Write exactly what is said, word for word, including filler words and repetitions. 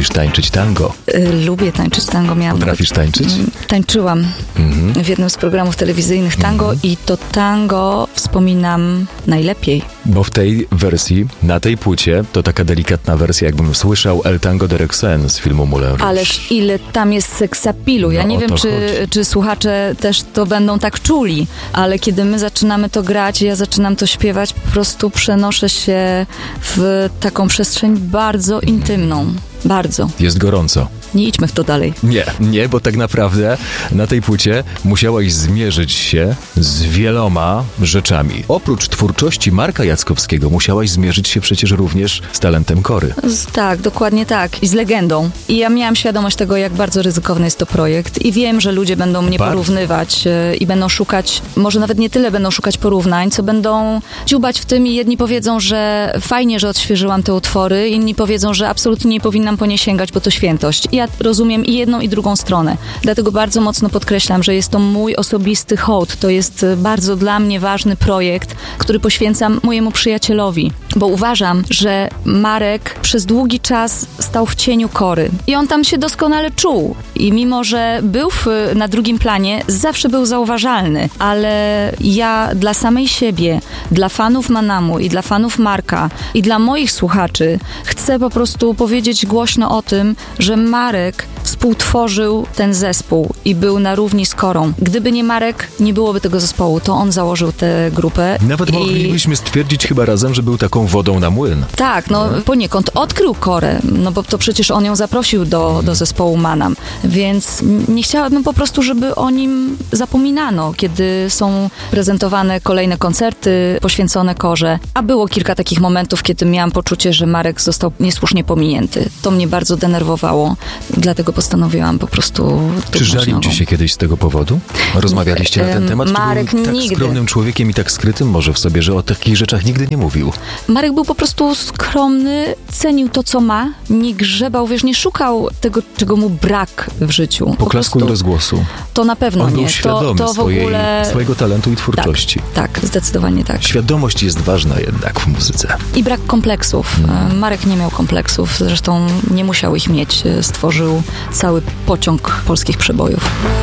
lubisz tańczyć tango. Y, lubię tańczyć tango. Miałam Potrafisz tańczyć? Y, tańczyłam mhm. w jednym z programów telewizyjnych tango mhm. i to tango wspominam najlepiej. Bo w tej wersji, na tej płycie, to taka delikatna wersja, jakbym słyszał El Tango de Roxanne z filmu Moulin Rouge. Ależ ile tam jest seksapilu. Ja no, nie wiem, czy, czy słuchacze też to będą tak czuli, ale kiedy my zaczynamy to grać, ja zaczynam to śpiewać, po prostu przenoszę się w taką przestrzeń bardzo intymną. Bardzo. Jest gorąco. Nie idźmy w to dalej. Nie, nie, bo tak naprawdę na tej płycie musiałaś zmierzyć się z wieloma rzeczami. Oprócz twórczości Marka Jackowskiego musiałaś zmierzyć się przecież również z talentem Kory. Z, tak, dokładnie tak. I z legendą. I ja miałam świadomość tego, jak bardzo ryzykowny jest to projekt. I wiem, że ludzie będą mnie bardzo. porównywać yy, i będą szukać, może nawet nie tyle będą szukać porównań, co będą dziubać w tym i jedni powiedzą, że fajnie, że odświeżyłam te utwory, inni powiedzą, że absolutnie nie powinnam po nie sięgać, bo to świętość. I ja rozumiem i jedną, i drugą stronę. Dlatego bardzo mocno podkreślam, że jest to mój osobisty hołd. To jest bardzo dla mnie ważny projekt, który poświęcam mojemu przyjacielowi. Bo uważam, że Marek przez długi czas stał w cieniu Kory. I on tam się doskonale czuł. I mimo, że był w, na drugim planie, zawsze był zauważalny. Ale ja dla samej siebie, dla fanów Manamu i dla fanów Marka i dla moich słuchaczy chcę po prostu powiedzieć głośno o tym, że Marek współtworzył ten zespół i był na równi z Korą. Gdyby nie Marek, nie byłoby tego zespołu. To on założył tę grupę. Nawet i... moglibyśmy stwierdzić chyba razem, że był taką wodą na młyn. Tak, no hmm. poniekąd odkrył Korę, no bo to przecież on ją zaprosił do, hmm. do zespołu Manam. Więc nie chciałabym po prostu, żeby o nim zapominano, kiedy są prezentowane kolejne koncerty poświęcone Korze. A było kilka takich momentów, kiedy miałam poczucie, że Marek został niesłusznie pominięty. To mnie bardzo denerwowało. Dlatego postanowiłam po prostu... Czy żalił ci się kiedyś z tego powodu? Rozmawialiście na ten temat? Marek Czy był tak nigdy. skromnym człowiekiem i tak skrytym może w sobie, że o takich rzeczach nigdy nie mówił? Marek był po prostu skromny, cenił to, co ma, nie grzebał, wiesz, nie szukał tego, czego mu brak w życiu. Poklasku i rozgłosu. To na pewno On nie. był świadomy to, to w swojej, ogóle... swojego talentu i twórczości. Tak, tak, zdecydowanie tak. Świadomość jest ważna jednak w muzyce. I brak kompleksów. Hmm. Marek nie miał kompleksów, zresztą nie musiał ich mieć. Stworzył cały pociąg polskich przebojów.